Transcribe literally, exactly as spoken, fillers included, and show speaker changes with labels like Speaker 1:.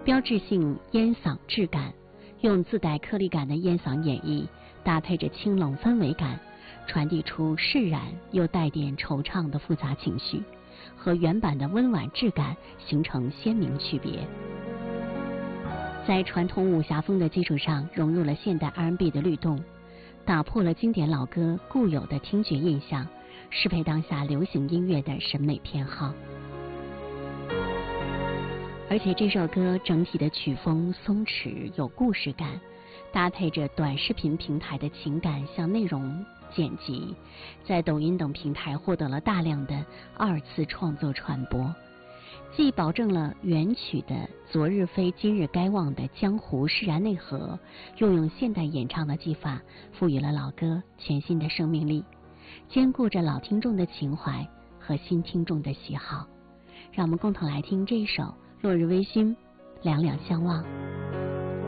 Speaker 1: 标志性烟嗓质感，用自带颗粒感的烟嗓演绎，搭配着清冷氛围感，传递出释然又带点惆怅的复杂情绪，和原版的温婉质感形成鲜明区别。在传统武侠风的基础上，融入了现代 R and B 的律动，打破了经典老歌固有的听觉印象，适配当下流行音乐的审美偏好。而且这首歌整体的曲风松弛有故事感，搭配着短视频平台的情感向内容剪辑，在抖音等平台获得了大量的二次创作传播，既保证了原曲的昨日非今日该忘的江湖释然内核，又用现代演唱的技法赋予了老歌全新的生命力，兼顾着老听众的情怀和新听众的喜好。让我们共同来听这一首落日微醺，两两相望。